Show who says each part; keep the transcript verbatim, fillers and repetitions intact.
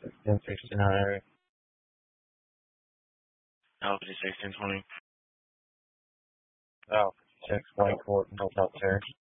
Speaker 1: sixteen sixty-nine.
Speaker 2: Alpha sixteen twenty.
Speaker 1: Oh, six White Court, Hilltop Terrace.